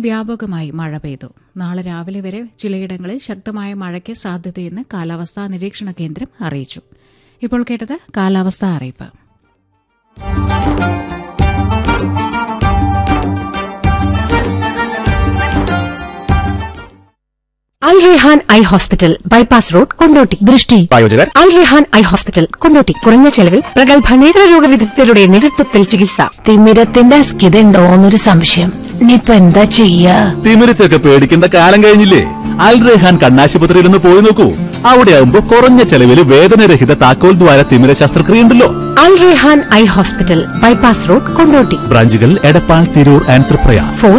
വ്യാപകമായി മഴ പെയ്തു. നാളെ രാവിലെ വരെ ചിലയിടങ്ങളിൽ ശക്തമായ മഴയ്ക്ക് സാധ്യതയെന്ന് കാലാവസ്ഥാ നിരീക്ഷണ കേന്ദ്രം അറിയിച്ചു. ഇപ്പോൾ കേട്ടത് കാലാവസ്ഥാ അറിയിപ്പ്. അൽ Rehan eye hospital, bypass road, Kondotty. ദൃഷ്ടി പ്രായോജകർ അൽ റെഹാൻ ഐ ഹോസ്പിറ്റൽ, കൊണ്ടോട്ടി. കുറഞ്ഞ ചെലവിൽ പ്രഗത്ഭ നേത്രരോഗ വിദഗ്ധരുടെ നേതൃത്വത്തിൽ ചികിത്സ. തിമിരത്തിന്റെ അസ്കിതയുണ്ടോന്നൊരു സംശയം. ഇനിയിപ്പൊ എന്താ ചെയ്യാ? തിമിരത്തൊക്കെ പേടിക്കേണ്ട കാലം കഴിഞ്ഞില്ലേ? അൽ റെഹാൻ കണ്ണാശുപത്രിയിൽ ഒന്ന് പോയി നോക്കൂ. അവിടെ ആവുമ്പോ കുറഞ്ഞ ചെലവിൽ വേദനരഹിത താക്കോൽ ദ്വാര തിമിര ശസ്ത്രക്രിയ ഉണ്ടല്ലോ. അൽ Rehan eye hospital, bypass road, Kondotty. ബ്രാഞ്ചുകൾ എടപ്പാൾ, തിരൂർ ആൻഡ് തൃപ്രയാർ. ഫോൺ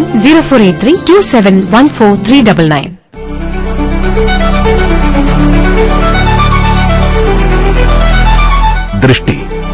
0483271439. ദൃഷ്ടി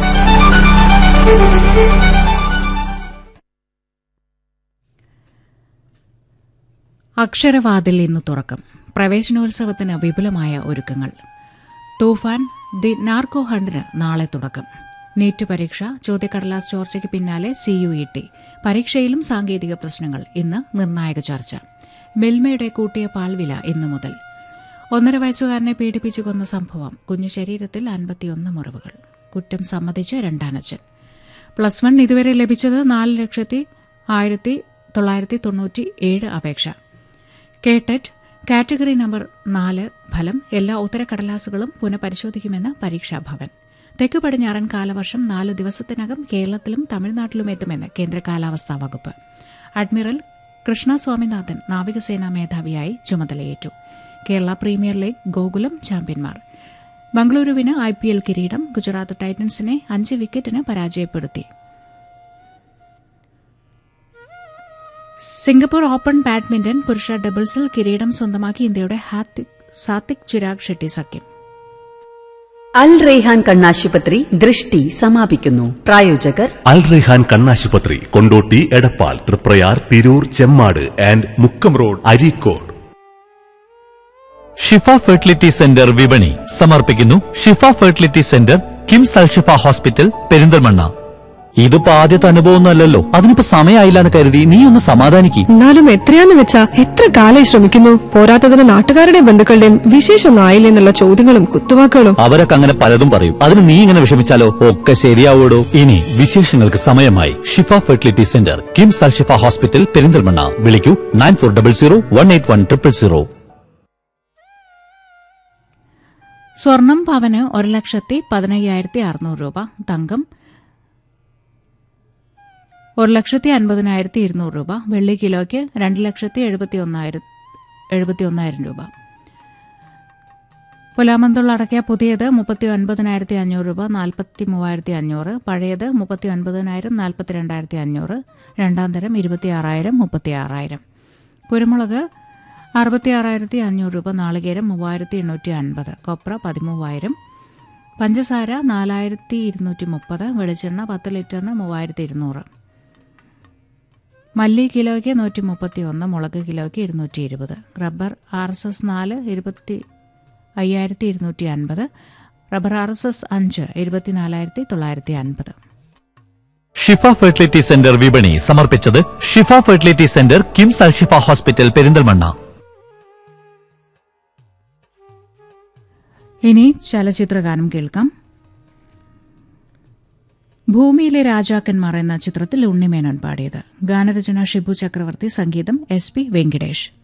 അക്ഷരവാതിൽ ഇന്ന് തുറക്കും. പ്രവേശനോത്സവത്തിന് വിപുലമായ ഒരുക്കങ്ങൾ. തൂഫാൻ ദി നാർക്കോ ഹണ്ടിന് നാളെ തുടക്കം. നീറ്റ് പരീക്ഷ ചോദ്യക്കടലാസ് ചോർച്ചയ്ക്ക് പിന്നാലെ CUET പരീക്ഷയിലും സാങ്കേതിക പ്രശ്നങ്ങൾ. ഇന്ന് നിർണായക ചർച്ച. മിൽമയുടെ കൂട്ടിയ പാൽവില ഇന്നു മുതൽ. 1.5 വയസ്സുകാരനെ പീഡിപ്പിച്ചു കൊന്ന സംഭവം. കുഞ്ഞു ശരീരത്തിൽ 51 മുറിവുകൾ. കുറ്റം സമ്മതിച്ച് രണ്ടാനച്ഛൻ. +1 ഇതുവരെ ലഭിച്ചത് 4,01,997 അപേക്ഷ. കേടെറ്റ് കാറ്റഗറി നമ്പർ 4 ഫലം എല്ലാ ഉത്തരക്കടലാസുകളും പുനഃപരിശോധിക്കുമെന്ന് പരീക്ഷാഭവൻ. തെക്കു പടിഞ്ഞാറൻ കാലവർഷം 4 ദിവസത്തിനകം കേരളത്തിലും തമിഴ്നാട്ടിലും എത്തുമെന്ന് കേന്ദ്ര കാലാവസ്ഥാ വകുപ്പ്. അഡ്മിറൽ കൃഷ്ണ സ്വാമിനാഥൻ നാവികസേനാ മേധാവിയായി ചുമതലയേറ്റു. Kerala premier league Gokulam ചാമ്പ്യന്മാർ. ബംഗളൂരുവിന് IPL കിരീടം. ഗുജറാത്ത് ടൈറ്റൻസിനെ 5 വിക്കറ്റിന് പരാജയപ്പെടുത്തി. സിംഗപ്പൂർ ഓപ്പൺ ബാഡ്മിന്റൺ പുരുഷ ഡബിൾസിൽ കിരീടം സ്വന്തമാക്കി ഇന്ത്യയുടെ സാത്വിക് ചിരാഗ് ഷെട്ടി സഖ്യം. അൽ റെയ്ഹാൻ കണ്ണാശുപത്രി ദൃഷ്ടി സമാപിക്കുന്നു. പ്രായോജകർ അൽ റെഹാൻ കണ്ണാശുപത്രി, Kondotty, Edappal, Triprayar, Tirur, Chemmad and Mukkam road, Areekode. Shifa fertility centre വിപണി സമർപ്പിക്കുന്നു. ഷിഫ ഫെർട്ടിലിറ്റി സെന്റർ, കിംസ് അൽ ഷിഫ ഹോസ്പിറ്റൽ, പെരിന്തൽമണ്ണ. ഇതിപ്പോ ആദ്യത്തെ അനുഭവമൊന്നുമല്ലല്ലോ. അതിനിപ്പോ സമയമായില്ലാന്ന് കരുതി നീ ഒന്ന് സമാധാനിക്കും. എന്നാലും എത്രയാന്ന് വെച്ചാ എത്ര കാലം ശ്രമിക്കുന്നു. പോരാത്തതിന് നാട്ടുകാരുടെയും ബന്ധുക്കളുടെയും വിശേഷമൊന്നും ആയില്ലേ എന്നുള്ള ചോദ്യങ്ങളും കുത്തുവാക്കുകളും. അവരൊക്കെ അങ്ങനെ പലതും പറയും. അതിന് നീ ഇങ്ങനെ വിഷമിച്ചാലോ? ഒക്കെ ശരിയാവോടോ. ഇനി വിശേഷങ്ങൾക്ക് സമയമായി. ഷിഫ ഫെർട്ടിലിറ്റി സെന്റർ, കിംസ് അൽ ഷിഫ ഹോസ്പിറ്റൽ, പെരിന്തൽമണ്ണ. വിളിക്കൂ 9400 181 000. സ്വർണം പവന് 1,15,600 രൂപ. തങ്കം 1,50,200 രൂപ. വെള്ളി കിലോയ്ക്ക് 2,71,000 രൂപ. പുലാമന്തുള്ള അടയ്ക്ക പുതിയത് 39,500 രൂപ, 43,500. പഴയത് 39,000, 42,500. രണ്ടാം തരം 26,000, 36,000. കുരുമുളക് 66,500 രൂപ. നാളികേരം 3,850. കൊപ്ര 13,000. പഞ്ചസാര 4,230. വെളിച്ചെണ്ണ 10 ലിറ്ററിന് 3,200. മല്ലി കിലോയ്ക്ക് 131. മുളക് കിലോയ്ക്ക് 220. Rubber RSS 4 25,250. Rubber RSS 5 24,950. ഷിഫ ഫെർട്ടിലിറ്റി സെന്റർ വിപണി സമർപ്പിച്ചത് ഷിഫ ഫെർട്ടിലിറ്റി സെന്റർ, കിംസ് അൽ ഷിഫ ഹോസ്പിറ്റൽ, പെരിന്തൽമണ്ണ. ഇനി ചലച്ചിത്രഗാനം കേൾക്കാം. ഭൂമിയിലെ രാജാക്കന്മാർ എന്ന ചിത്രത്തിൽ ഉണ്ണിമേനോൻ പാടിയത്. ഗാനരചന ഷിബു ചക്രവർത്തി, സംഗീതം SP വെങ്കിടേഷ്.